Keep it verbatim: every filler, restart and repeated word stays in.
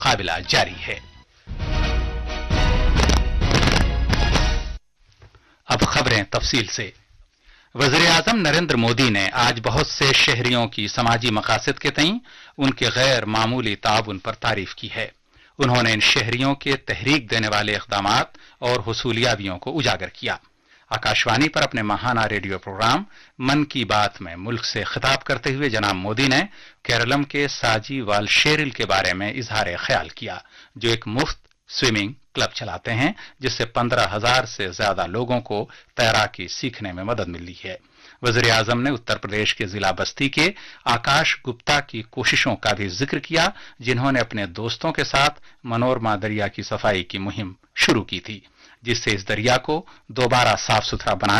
मुकाबला जारी है। अब खबरें तफसील से। वज़ीर-ए-आज़म नरेंद्र मोदी ने आज बहुत से शहरियों की समाजी मकासद के तईं उनके गैर मामूली ताउन पर तारीफ की है। उन्होंने इन शहरियों के तहरीक देने वाले इक़दामात और हुसूलियाबियों को उजागर किया। आकाशवाणी पर अपने माहाना रेडियो प्रोग्राम मन की बात में मुल्क से खिताब करते हुए जनाब मोदी ने केरलम के साजी वालशेरिल के बारे में इजहार ख्याल किया, जो एक मुफ्त स्विमिंग क्लब चलाते हैं, जिससे पंद्रह हजार से ज्यादा लोगों को तैराकी सीखने में मदद मिली है। वज़ीर-ए-आज़म ने उत्तर प्रदेश के जिला बस्ती के आकाश गुप्ता की कोशिशों का भी जिक्र किया, जिन्होंने अपने दोस्तों के साथ मनोरमा दरिया की सफाई की मुहिम शुरू की थी, जिससे इस दरिया को दोबारा साफ सुथरा बनाने